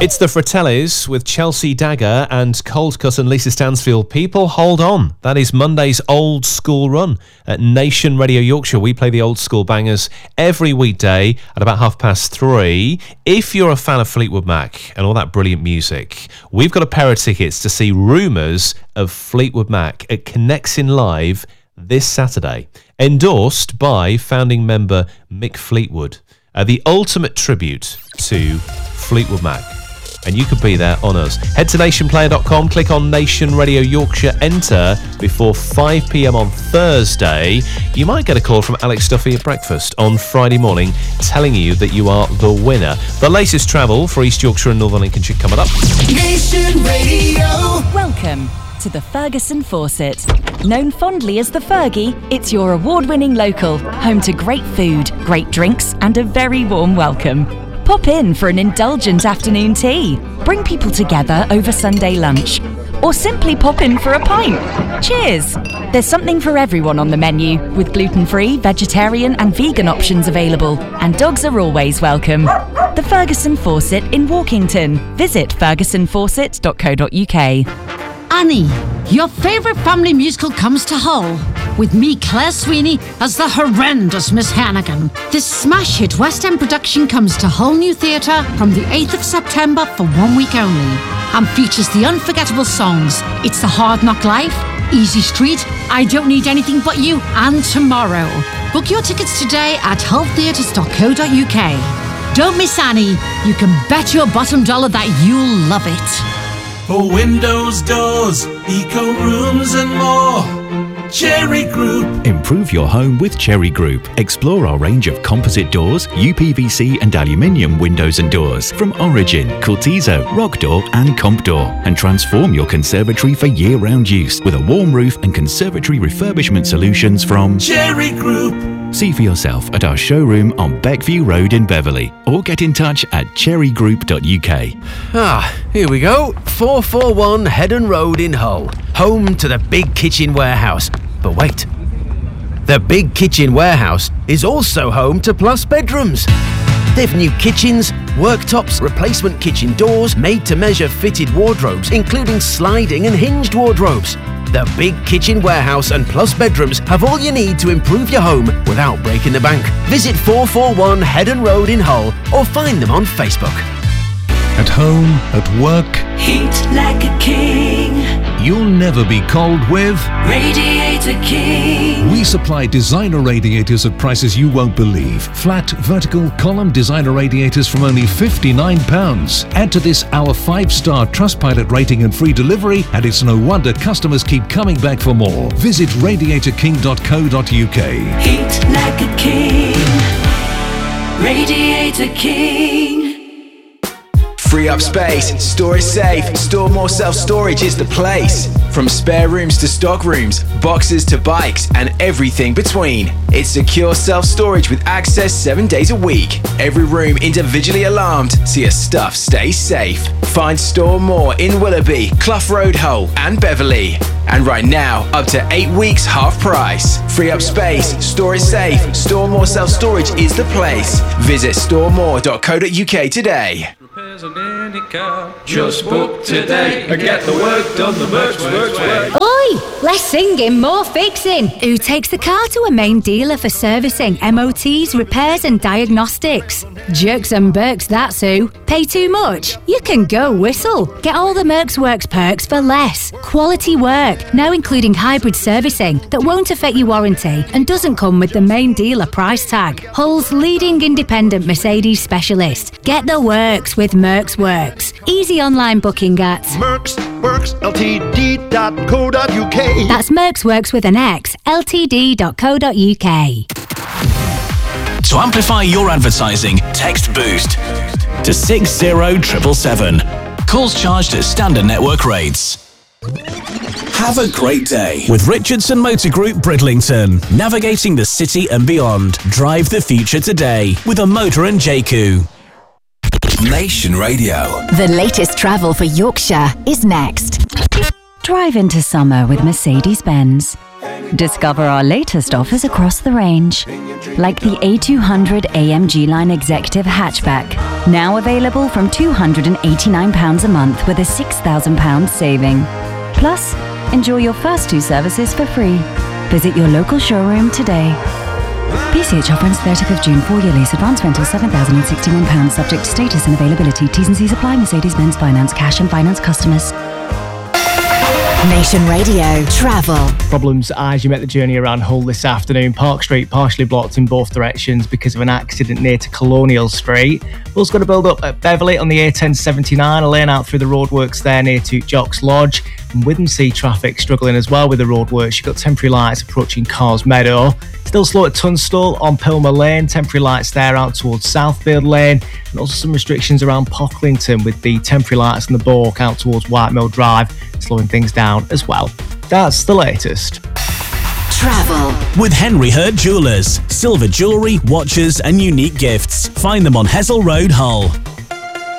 It's the Fratellis with Chelsea Dagger and Cold Cut and Lisa Stansfield. People, hold on. That is Monday's Old School Run at Nation Radio Yorkshire. We play the old school bangers every weekday at about 3:30. If you're a fan of Fleetwood Mac and all that brilliant music, we've got a pair of tickets to see Rumours of Fleetwood Mac at Connexin Live this Saturday, endorsed by founding member Mick Fleetwood. The ultimate tribute to Fleetwood Mac. And you could be there on us. Head to nationplayer.com, click on Nation Radio Yorkshire, enter before 5 p.m. on Thursday. You might get a call from Alex Duffy at breakfast on Friday morning telling you that you are the winner. The latest travel for East Yorkshire and Northern Lincolnshire coming up. Nation Radio. Welcome to the Ferguson Fawcett. Known fondly as the Fergie, it's your award-winning local, home to great food, great drinks and a very warm welcome. Pop in for an indulgent afternoon tea, bring people together over Sunday lunch, or simply pop in for a pint. Cheers! There's something for everyone on the menu, with gluten-free, vegetarian and vegan options available, and dogs are always welcome. The Ferguson Fawcett in Walkington. Visit fergusonfawcett.co.uk. Annie, your favourite family musical comes to Hull, with me, Claire Sweeney, as the horrendous Miss Hannigan. This smash hit West End production comes to Hull New Theatre from the 8th of September for 1 week only, and features the unforgettable songs It's the Hard Knock Life, Easy Street, I Don't Need Anything But You, and Tomorrow. Book your tickets today at hulltheatres.co.uk. Don't miss Annie. You can bet your bottom dollar that you'll love it. For windows, doors, eco rooms and more, Cherry Group. Improve your home with Cherry Group. Explore our range of composite doors, UPVC and aluminium windows and doors from Origin, Cortizo, Rock Door and Comp Door, and transform your conservatory for year-round use with a warm roof and conservatory refurbishment solutions from Cherry Group. See for yourself at our showroom on Beckview Road in Beverley, or get in touch at cherrygroup.uk. Here we go. 441 Headon Road in Hull, home to the Big Kitchen Warehouse. But wait, the Big Kitchen Warehouse is also home to Plus Bedrooms. They've new kitchens, worktops, replacement kitchen doors, made-to-measure fitted wardrobes, including sliding and hinged wardrobes. The Big Kitchen Warehouse and Plus Bedrooms have all you need to improve your home without breaking the bank. Visit 441 Headon Road in Hull or find them on Facebook. At home, at work, Heat like a king. you'll never be cold with Radiator King. We supply designer radiators at prices you won't believe. Flat, vertical, column designer radiators from only £59. Add to this our 5-star Trustpilot rating and free delivery, and it's no wonder customers keep coming back for more. Visit radiatorking.co.uk. Heat like a king. Radiator King. Free up space, store it safe, Store More Self-Storage is the place. From spare rooms to stock rooms, boxes to bikes, and everything between. It's secure self-storage with access 7 days a week. Every room individually alarmed, so your stuff stays safe. Find Store More in Willoughby, Clough Road, Hull, and Beverley. And right now, up to 8 weeks half price. Free up space, store it safe, Store More Self-Storage is the place. Visit storemore.co.uk today. Just book today and get the work done the Mercs way. Oi! Less singing, more fixing. Who takes the car to a main dealer for servicing, MOTs, repairs and diagnostics? Jerks and Berks, that's who. Pay too much? You can go whistle. Get all the Mercs Works perks for less. Quality work, now including hybrid servicing that won't affect your warranty and doesn't come with the main dealer price tag. Hull's leading independent Mercedes specialist. Get the works with Mercs Works. Easy online booking at mercsworksltd.co.uk. That's Mercs Works with an X, ltd.co.uk. To amplify your advertising, text BOOST to 60777. Calls charged at standard network rates. Have a great day with Richardson Motor Group Bridlington. Navigating the city and beyond. Drive the future today with a motor and JQ. Nation Radio. The latest travel for Yorkshire is next. Drive into summer with Mercedes-Benz. Discover our latest offers across the range, like the A200 AMG Line Executive Hatchback, now available from £289 a month with a £6,000 saving. Plus, enjoy your first 2 services for free. Visit your local showroom today. PCH offer ends 30th of June. 4-year lease. Advance rental £7,061. Subject to status and availability. T's and C's apply. Mercedes-Benz Finance. Cash and finance customers. Nation Radio Travel. Problems as you make the journey around Hull this afternoon. Park Street partially blocked in both directions because of an accident near to Colonial Street. Also going to build up at Beverley on the A1079, a lane out through the roadworks there near to Jocks Lodge. And Withensea traffic struggling as well with the roadworks. You've got temporary lights approaching Carrs Meadow. Still slow at Tunstall on Pilmer Lane. Temporary lights there out towards Southfield Lane. And also some restrictions around Pocklington with the temporary lights in the Bork out towards Whitemill Drive, slowing things down as well. That's the latest. Travel with Henry Hurt Jewellers. Silver jewellery, watches and unique gifts. Find them on Hessel Road, Hull.